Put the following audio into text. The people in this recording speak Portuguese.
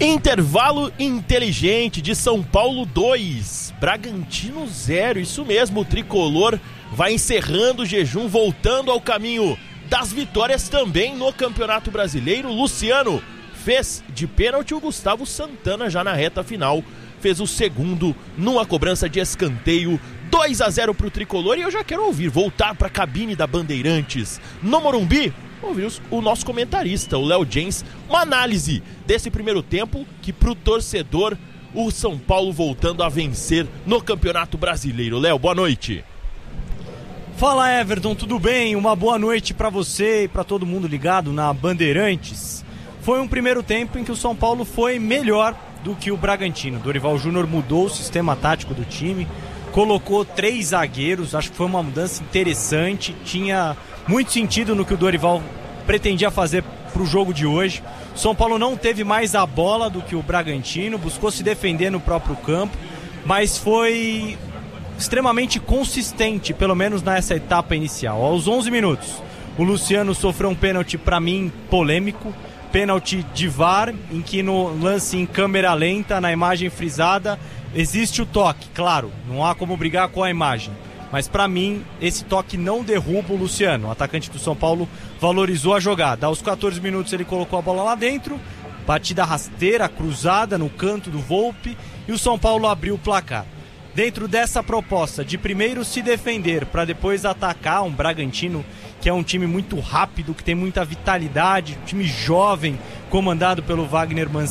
Intervalo inteligente de São Paulo 2, Bragantino 0, isso mesmo, o tricolor vai encerrando o jejum, voltando ao caminho das vitórias também no Campeonato Brasileiro. Luciano fez de pênalti, o Gustavo Santana já na reta final fez o segundo numa cobrança de escanteio. 2-0 pro tricolor, e eu já quero voltar pra cabine da Bandeirantes no Morumbi, ouvir o nosso comentarista, o Léo Jens, uma análise desse primeiro tempo que pro torcedor, o São Paulo voltando a vencer no Campeonato Brasileiro. Léo, boa noite. Fala, Everton, tudo bem? Uma boa noite pra você e pra todo mundo ligado na Bandeirantes. Foi um primeiro tempo em que o São Paulo foi melhor do que o Bragantino. Dorival Júnior mudou o sistema tático do time, colocou 3 zagueiros, acho que foi uma mudança interessante, tinha muito sentido no que o Dorival pretendia fazer para o jogo de hoje. O São Paulo não teve mais a bola do que o Bragantino, buscou se defender no próprio campo, mas foi extremamente consistente, pelo menos nessa etapa inicial. Aos 11 minutos, o Luciano sofreu um pênalti, para mim, polêmico, pênalti de VAR, em que no lance em câmera lenta, na imagem frisada, existe o toque, claro, não há como brigar com a imagem. Mas pra mim, esse toque não derruba o Luciano. O atacante do São Paulo valorizou a jogada. Aos 14 minutos ele colocou a bola lá dentro, batida rasteira, cruzada no canto do Volpi, e o São Paulo abriu o placar. Dentro dessa proposta de primeiro se defender para depois atacar um Bragantino, que é um time muito rápido, que tem muita vitalidade, um time jovem, comandado pelo Wagner Mancini.